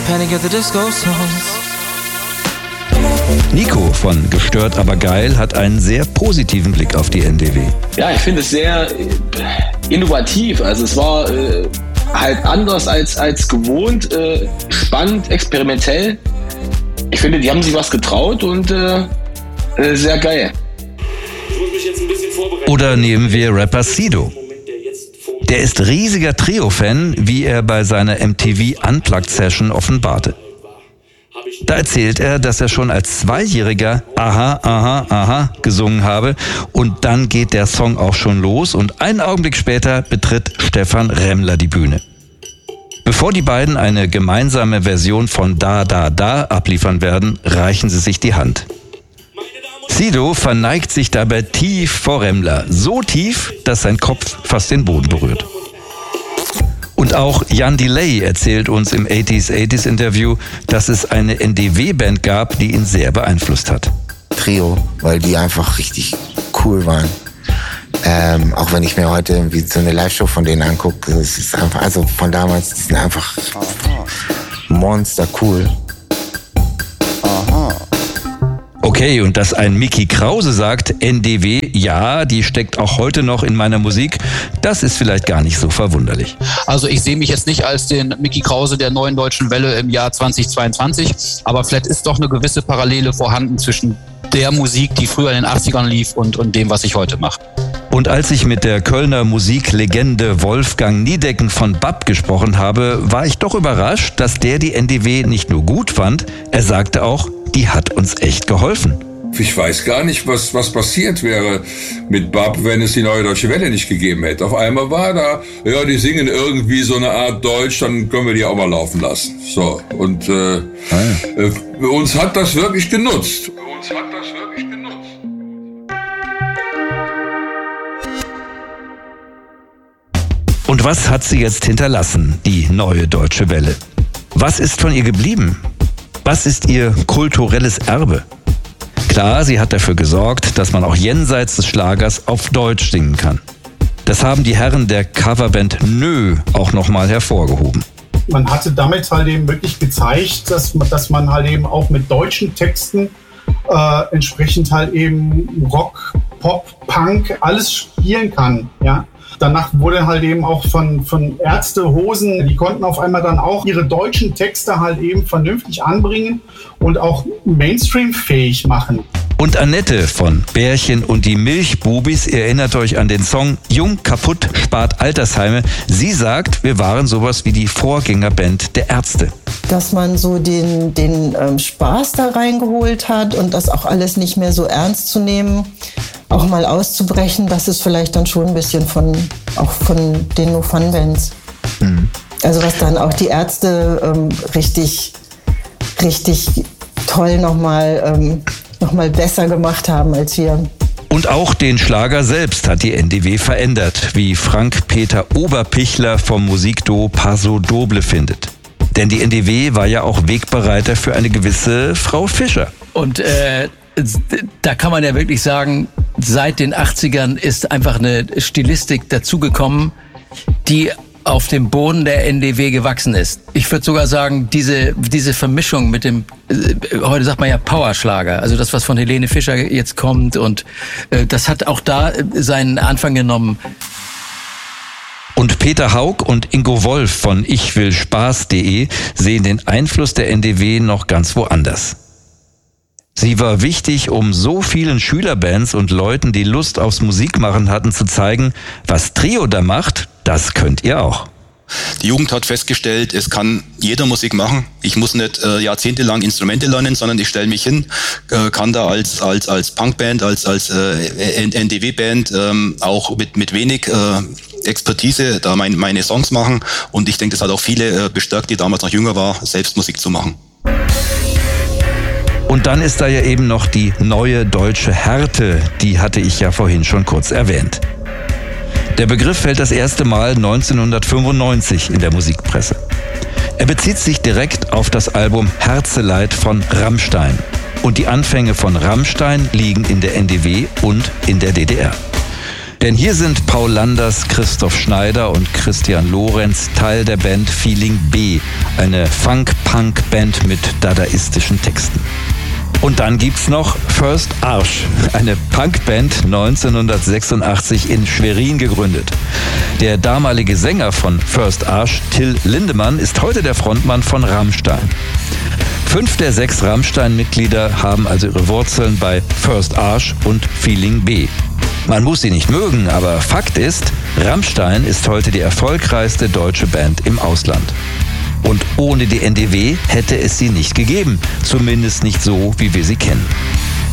Panic at the Disco Songs. Nico von Gestört aber geil hat einen sehr positiven Blick auf die NDW. Ja, ich finde es sehr innovativ. Also es war halt anders als gewohnt, spannend, experimentell. Ich finde, die haben sich was getraut und sehr geil. Oder nehmen wir Rapper Sido. Der ist riesiger Trio-Fan, wie er bei seiner MTV Unplugged Session offenbarte. Da erzählt er, dass er schon als Zweijähriger Aha, aha, aha gesungen habe und dann geht der Song auch schon los und einen Augenblick später betritt Stefan Remmler die Bühne. Bevor die beiden eine gemeinsame Version von Da, Da, Da abliefern werden, reichen sie sich die Hand. Sido verneigt sich dabei tief vor Remmler, so tief, dass sein Kopf fast den Boden berührt. Und auch Jan Delay erzählt uns im 80s Interview, dass es eine NDW-Band gab, die ihn sehr beeinflusst hat. Trio, weil die einfach richtig cool waren. Auch wenn ich mir heute irgendwie so eine Live-Show von denen angucke, es ist einfach, also von damals, die sind einfach monster cool. Okay, und dass ein Mickey Krause sagt, NDW, ja, die steckt auch heute noch in meiner Musik, das ist vielleicht gar nicht so verwunderlich. Also ich sehe mich jetzt nicht als den Mickey Krause der neuen deutschen Welle im Jahr 2022, aber vielleicht ist doch eine gewisse Parallele vorhanden zwischen der Musik, die früher in den 80ern lief und dem, was ich heute mache. Und als ich mit der Kölner Musiklegende Wolfgang Niedecken von BAP gesprochen habe, war ich doch überrascht, dass der die NDW nicht nur gut fand, er sagte auch, die hat uns echt geholfen. Ich weiß gar nicht, was passiert wäre mit BAP, wenn es die Neue Deutsche Welle nicht gegeben hätte. Auf einmal war da, ja, die singen irgendwie so eine Art Deutsch, dann können wir die auch mal laufen lassen. So, und uns hat das wirklich genutzt. Und was hat sie jetzt hinterlassen, die Neue Deutsche Welle? Was ist von ihr geblieben? Was ist ihr kulturelles Erbe? Klar, sie hat dafür gesorgt, dass man auch jenseits des Schlagers auf Deutsch singen kann. Das haben die Herren der Coverband Nö auch nochmal hervorgehoben. Man hatte damit halt eben wirklich gezeigt, dass man halt eben auch mit deutschen Texten entsprechend halt eben Rock, Pop, Punk, alles spielen kann, ja. Danach wurde halt eben auch von Ärzte, Hosen, die konnten auf einmal dann auch ihre deutschen Texte halt eben vernünftig anbringen und auch Mainstream-fähig machen. Und Annette von Bärchen und die Milchbubis, ihr erinnert euch an den Song Jung, kaputt, spart Altersheime. Sie sagt, wir waren sowas wie die Vorgängerband der Ärzte. Dass man so den Spaß da reingeholt hat und das auch alles nicht mehr so ernst zu nehmen, auch mal auszubrechen, das ist vielleicht dann schon ein bisschen von den No-Fun-Bands. Mhm. Also was dann auch die Ärzte richtig toll nochmal besser gemacht haben als wir. Und auch den Schlager selbst hat die NDW verändert, wie Frank-Peter Oberpichler vom Musikduo Paso Doble findet. Denn die NDW war ja auch Wegbereiter für eine gewisse Frau Fischer. Und da kann man ja wirklich sagen, seit den 80ern ist einfach eine Stilistik dazugekommen, die auf dem Boden der NDW gewachsen ist. Ich würde sogar sagen, diese Vermischung mit dem, heute sagt man ja Powerschlager, also das, was von Helene Fischer jetzt kommt, und das hat auch da seinen Anfang genommen. Und Peter Haug und Ingo Wolf von ichwillspaß.de sehen den Einfluss der NDW noch ganz woanders. Sie war wichtig, um so vielen Schülerbands und Leuten, die Lust aufs Musikmachen hatten, zu zeigen, was Trio da macht, das könnt ihr auch. Die Jugend hat festgestellt, es kann jeder Musik machen. Ich muss nicht jahrzehntelang Instrumente lernen, sondern ich stelle mich hin, kann da als Punkband, als NDW-Band auch mit wenig Expertise da meine Songs machen. Und ich denke, das hat auch viele bestärkt, die damals noch jünger waren, selbst Musik zu machen. Und dann ist da ja eben noch die neue deutsche Härte, die hatte ich ja vorhin schon kurz erwähnt. Der Begriff fällt das erste Mal 1995 in der Musikpresse. Er bezieht sich direkt auf das Album Herzeleid von Rammstein. Und die Anfänge von Rammstein liegen in der NDW und in der DDR. Denn hier sind Paul Landers, Christoph Schneider und Christian Lorenz Teil der Band Feeling B, eine Funk-Punk-Band mit dadaistischen Texten. Und dann gibt's noch First Arsch, eine Punkband 1986 in Schwerin gegründet. Der damalige Sänger von First Arsch, Till Lindemann, ist heute der Frontmann von Rammstein. 5 der 6 Rammstein-Mitglieder haben also ihre Wurzeln bei First Arsch und Feeling B. Man muss sie nicht mögen, aber Fakt ist, Rammstein ist heute die erfolgreichste deutsche Band im Ausland. Und ohne die NDW hätte es sie nicht gegeben, zumindest nicht so, wie wir sie kennen.